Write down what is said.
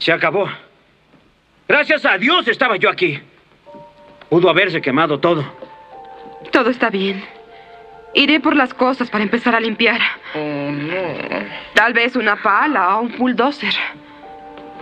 Se acabó. Gracias a Dios estaba yo aquí. Pudo haberse quemado todo. Todo está bien. Iré por las cosas para empezar a limpiar. Oh, no. Tal vez una pala o un bulldozer.